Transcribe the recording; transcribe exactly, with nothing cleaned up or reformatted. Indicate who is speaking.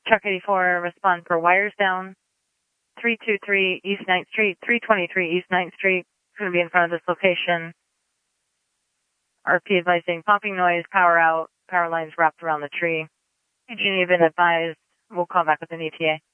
Speaker 1: Truck eighty-four, respond for wires down. three two three East ninth Street, three twenty-three East ninth Street. It's going to be in front of this location. R P advising popping noise, power out, power lines wrapped around the tree. Paging even advised, we'll call back with an E T A.